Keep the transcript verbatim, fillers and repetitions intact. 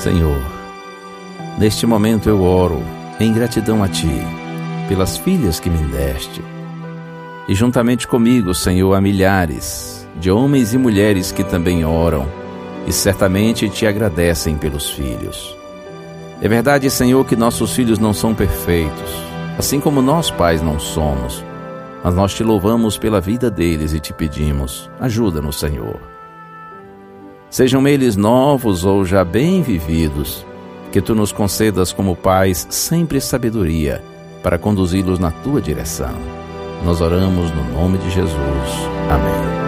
Senhor, neste momento eu oro em gratidão a Ti, pelas filhas que me deste. E juntamente comigo, Senhor, há milhares de homens e mulheres que também oram e certamente Te agradecem pelos filhos. É verdade, Senhor, que nossos filhos não são perfeitos, assim como nós pais não somos, mas nós Te louvamos pela vida deles e Te pedimos, ajuda-nos, Senhor. Sejam eles novos ou já bem vividos, que Tu nos concedas como pais sempre sabedoria para conduzi-los na Tua direção. Nós oramos no nome de Jesus. Amém.